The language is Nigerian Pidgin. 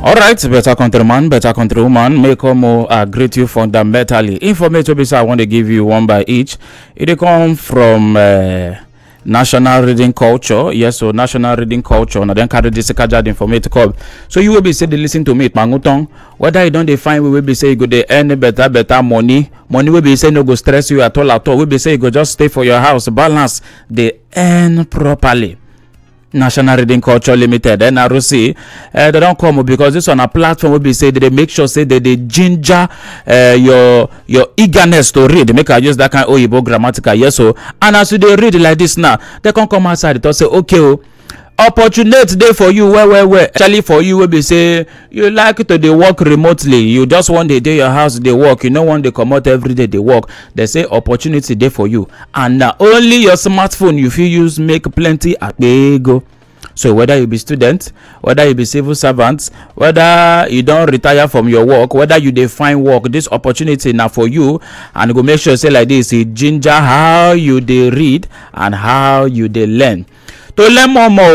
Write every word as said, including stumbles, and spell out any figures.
All right, better countryman, better countrywoman, make more uh, greet you fundamentally. Information be I want to give you one by each. It come from uh, National Reading Culture. Yes, so National Reading Culture. Now then carry this kajad information come. So you will be say they listen to me, Mangutong. Whether you don't define, we will be say you go they earn better, better money. Money will be say no go stress you at all at all. We be say you go just stay for your house, balance. They earn properly. National Reading Culture Limited, N R C, uh, they don't come because this on a platform will be say they make sure say that they ginger uh, your your eagerness to read. They make I use that kind of Oyibo grammatical, yes. So and as you they read like this now, they can come outside and say, okay, oh, opportunity day for you, where where where actually for you will be say you like to they work remotely. You just want to do your house they work. You know one they come out every day they work. They say opportunity day for you, and uh, only your smartphone you feel use make plenty at go. So whether you be student, whether you be civil servants, whether you don't retire from your work, whether you define work, this opportunity now for you, and go make sure say like this, it ginger how you they read and how you they learn. To learn more more.